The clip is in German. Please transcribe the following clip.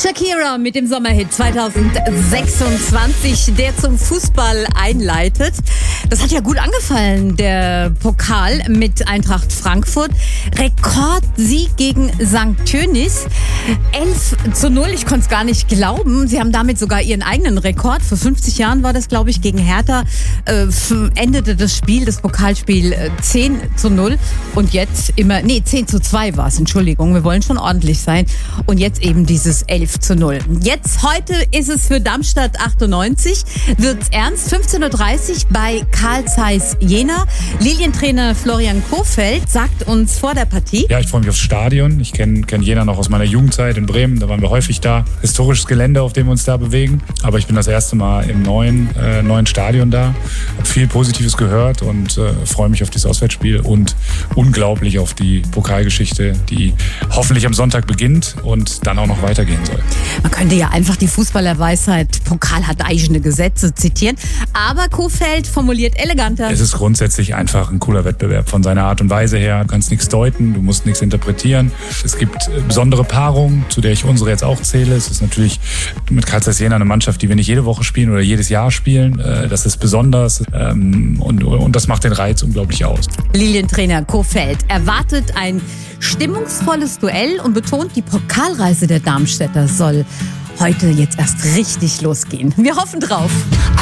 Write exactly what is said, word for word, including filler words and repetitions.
Shakira mit dem Sommerhit zweitausendsechsundzwanzig, der zum Fußball einleitet. Das hat ja gut angefallen, der Pokal mit Eintracht Frankfurt. Rekordsieg gegen Sankt Tönnies. elf zu null, ich konnte es gar nicht glauben. Sie haben damit sogar ihren eigenen Rekord. Vor fünfzig Jahren war das, glaube ich, gegen Hertha. Äh, endete das Spiel, das Pokalspiel äh, zehn zu null. Und jetzt immer, nee, zehn zu zwei war es, Entschuldigung. Wir wollen schon ordentlich sein. Und jetzt eben dieses elf zu null. Jetzt, heute ist es für Darmstadt achtundneunzig. Wird's ernst. fünfzehn Uhr dreißig bei Carl Zeiss Jena. Lilientrainer Florian Kohfeldt sagt uns vor der Partie: Ja, ich freue mich aufs Stadion. Ich kenne kenn Jena noch aus meiner Jugendzeit in Bremen. Da waren wir häufig da. Historisches Gelände, auf dem wir uns da bewegen. Aber ich bin das erste Mal im neuen, äh, neuen Stadion da. Habe viel Positives gehört und äh, freue mich auf dieses Auswärtsspiel und unglaublich auf die Pokalgeschichte, die hoffentlich am Sonntag beginnt und dann auch noch weitergehen soll. Man könnte ja einfach die Fußballerweisheit, Pokal hat eigene Gesetze, zitieren. Aber Kohfeldt formuliert eleganter: Es ist grundsätzlich einfach ein cooler Wettbewerb von seiner Art und Weise her. Du kannst nichts deuten, du musst nichts interpretieren. Es gibt besondere Paarungen, zu der ich unsere jetzt auch zähle. Es ist natürlich mit Carl Zeiss Jena eine Mannschaft, die wir nicht jede Woche spielen oder jedes Jahr spielen. Das ist besonders und, und das macht den Reiz unglaublich aus. Lilientrainer Kohfeldt erwartet ein stimmungsvolles Duell und betont, die Pokalreise der Darmstädter soll heute jetzt erst richtig losgehen. Wir hoffen drauf.